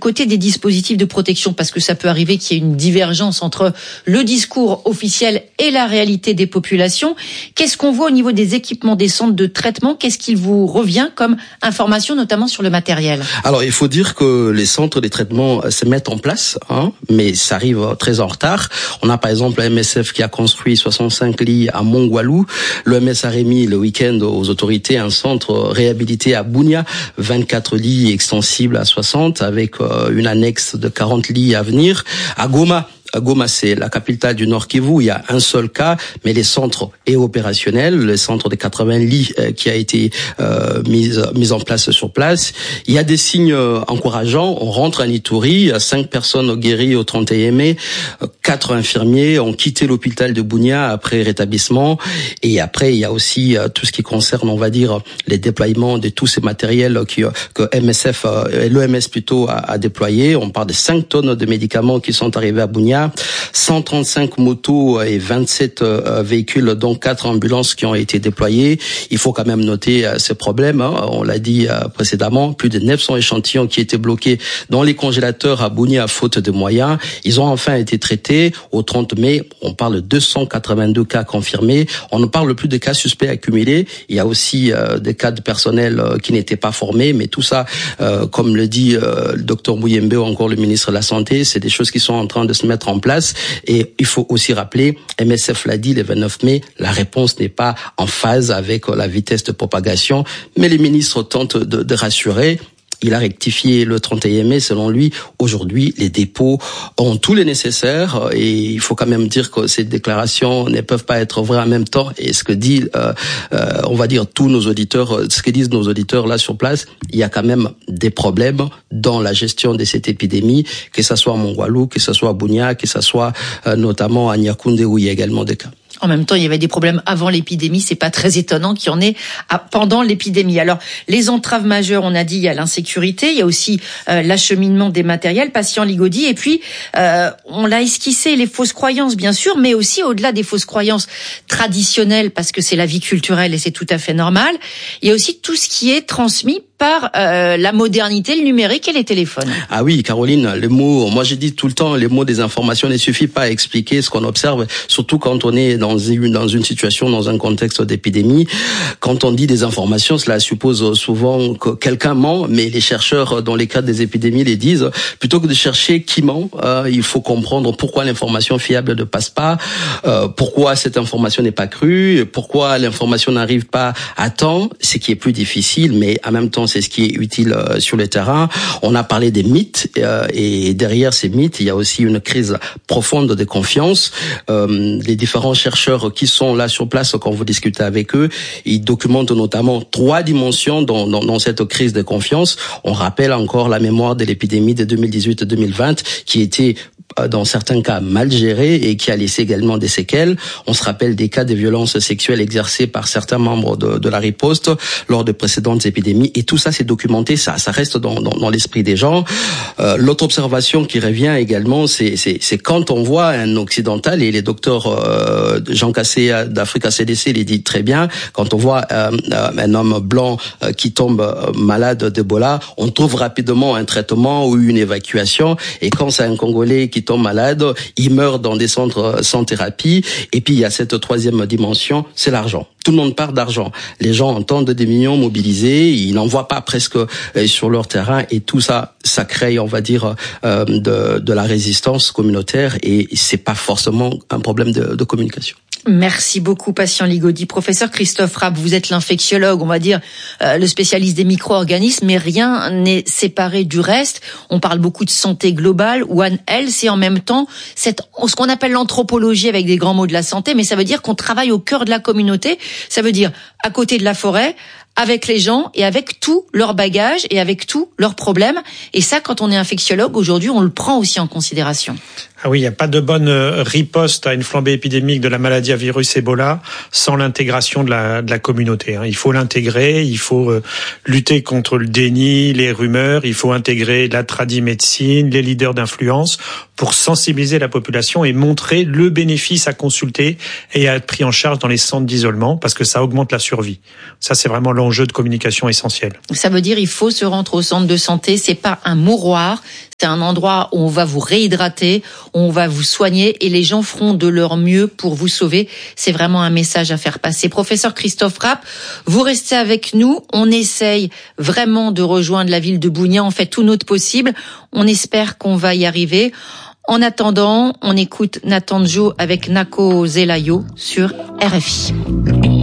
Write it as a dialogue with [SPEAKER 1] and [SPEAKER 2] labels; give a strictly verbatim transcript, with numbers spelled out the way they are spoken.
[SPEAKER 1] côté des dispositifs de protection, parce que ça peut arriver qu'il y ait une divergence entre le discours officiel et la réalité des populations. Qu'est-ce qu'on voit au niveau des équipements des centres de traitement? Qu'est-ce qu'il vous revient comme information, notamment sur le matériel?
[SPEAKER 2] Alors, il faut dire que les centres de traitement se mettent en place, hein, mais ça arrive très en retard. On a par exemple la M S F qui a construit soixante-cinq lits à Mongwalou. L'O M S a remis le week-end aux autorités un centre réhabilité à Bunia, vingt-quatre lits extensibles à soixante, avec une annexe de quarante lits à venir. À Goma, Goma, c'est la capitale du Nord Kivu. Il y a un seul cas, mais les centres est opérationnel. Le centre de quatre-vingts lits euh, qui a été euh, mis, mis en place sur place. Il y a des signes euh, encourageants. On rentre à Ituri, cinq personnes guéries au trente et un mai, quatre infirmiers ont quitté l'hôpital de Bunia après rétablissement. Et après, il y a aussi euh, tout ce qui concerne, on va dire, les déploiements de tous ces matériels qui, que M S F, euh, l'O M S plutôt, a, a déployé. On parle de cinq tonnes de médicaments qui sont arrivés à Bunia. cent trente-cinq motos et vingt-sept euh, véhicules, dont quatre ambulances qui ont été déployées. Il faut quand même noter euh, ces problèmes. Hein. On l'a dit euh, précédemment, plus de neuf cents échantillons qui étaient bloqués dans les congélateurs à Bunia à faute de moyens. Ils ont enfin été traités. Au trente mai, on parle de deux cent quatre-vingt-deux cas confirmés. On ne parle plus de cas suspects accumulés. Il y a aussi euh, des cas de personnel euh, qui n'étaient pas formés. Mais tout ça, euh, comme le dit euh, le docteur Mouyembe ou encore le ministre de la Santé, c'est des choses qui sont en train de se mettre en place. Et il faut aussi rappeler, M S F l'a dit le vingt-neuf mai, la réponse n'est pas en phase avec la vitesse de propagation, mais les ministres tentent de, de rassurer. Il a rectifié le trente et un mai, selon lui. Aujourd'hui, les dépôts ont tout le nécessaire et il faut quand même dire que ces déclarations ne peuvent pas être vraies en même temps. Et ce que dit, euh, euh, on va dire, tous nos auditeurs, ce que disent nos auditeurs là sur place, il y a quand même des problèmes dans la gestion de cette épidémie, que ce soit à Mongwalou, que ce soit à Bunia, que ce soit euh, notamment à Niakoundé où il y a également des cas.
[SPEAKER 1] En même temps, il y avait des problèmes avant l'épidémie. C'est pas très étonnant qu'il y en ait pendant l'épidémie. Alors, les entraves majeures, on a dit, il y a l'insécurité, il y a aussi euh, l'acheminement des matériels, patient Ligodi, et puis euh, on l'a esquissé, les fausses croyances, bien sûr, mais aussi au-delà des fausses croyances traditionnelles, parce que c'est la vie culturelle et c'est tout à fait normal. Il y a aussi tout ce qui est transmis par euh, la modernité, le numérique et les téléphones.
[SPEAKER 2] Ah oui, Caroline, les mots, moi j'ai dit tout le temps, les mots des informations ne suffisent pas à expliquer ce qu'on observe, surtout quand on est dans une, dans une situation, dans un contexte d'épidémie. Quand on dit des informations, cela suppose souvent que quelqu'un ment, mais les chercheurs, dans les cas des épidémies, les disent. Plutôt que de chercher qui ment, euh, il faut comprendre pourquoi l'information fiable ne passe pas, euh, pourquoi cette information n'est pas crue, pourquoi l'information n'arrive pas à temps, ce qui est plus difficile, mais en même temps, c'est ce qui est utile euh, sur le terrain. On a parlé des mythes euh, et derrière ces mythes, il y a aussi une crise profonde de confiance. Euh, les différents chercheurs qui sont là sur place, quand vous discutez avec eux, ils documentent notamment trois dimensions dans, dans, dans cette crise de confiance. On rappelle encore la mémoire de l'épidémie de deux mille dix-huit deux mille vingt qui était dans certains cas mal géré et qui a laissé également des séquelles. On se rappelle des cas de violences sexuelles exercées par certains membres de, de la riposte lors de précédentes épidémies. Et tout ça, c'est documenté, ça, ça reste dans, dans, dans l'esprit des gens. Euh, l'autre observation qui revient également, c'est, c'est, c'est quand on voit un occidental, et les docteurs euh, Jean Cassé d'Africa C D C les dit très bien, quand on voit euh, un homme blanc euh, qui tombe malade d'Ebola, on trouve rapidement un traitement ou une évacuation. Et quand c'est un Congolais qui tombe malade, il meurt dans des centres sans thérapie. Et puis il y a cette troisième dimension, c'est l'argent. Tout le monde parle d'argent. Les gens entendent des millions mobilisés, ils n'en voient pas presque sur leur terrain, et tout ça, ça crée, on va dire, euh, de, de la résistance communautaire, et c'est pas forcément un problème de, de communication.
[SPEAKER 1] Merci beaucoup, patient Ligodi. Professeur Christophe Rapp, vous êtes l'infectiologue, on va dire, euh, le spécialiste des micro-organismes, mais rien n'est séparé du reste. On parle beaucoup de santé globale, One Health, et en même temps, cette, ce qu'on appelle l'anthropologie avec des grands mots de la santé, mais ça veut dire qu'on travaille au cœur de la communauté. Ça veut dire à côté de la forêt, avec les gens et avec tout leur bagage et avec tous leurs problèmes. Et ça, quand on est infectiologue, aujourd'hui, on le prend aussi en considération.
[SPEAKER 3] Ah oui, il n'y a pas de bonne riposte à une flambée épidémique de la maladie à virus Ebola sans l'intégration de la, de la communauté. Il faut l'intégrer, il faut lutter contre le déni, les rumeurs, il faut intégrer la tradimédecine, les leaders d'influence pour sensibiliser la population et montrer le bénéfice à consulter et à être pris en charge dans les centres d'isolement, parce que ça augmente la survie. Ça, c'est vraiment l'enjeu de communication essentiel.
[SPEAKER 1] Ça veut dire il faut se rendre au centre de santé. C'est pas un mouroir, C'est un endroit où on va vous réhydrater, où on va vous soigner et les gens feront de leur mieux pour vous sauver. C'est vraiment un message à faire passer. Professeur Christophe Rapp, vous restez avec nous. On essaye vraiment de rejoindre la ville de Bougna. On fait tout notre possible. On espère qu'on va y arriver. En attendant, on écoute Nathan Jo avec Nako Zelayo sur R F I.